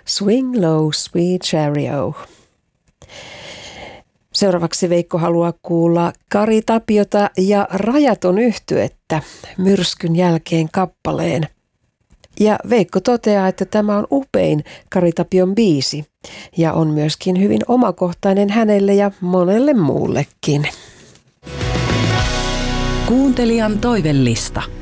Swing Low, Sweet Chariot. Seuraavaksi Veikko haluaa kuulla Kari Tapiota ja Rajaton yhtyettä Myrskyn jälkeen kappaleen. Ja Veikko toteaa, että tämä on upein Kari Tapion biisi ja on myöskin hyvin omakohtainen hänelle ja monelle muullekin. Kuuntelijan toivellista.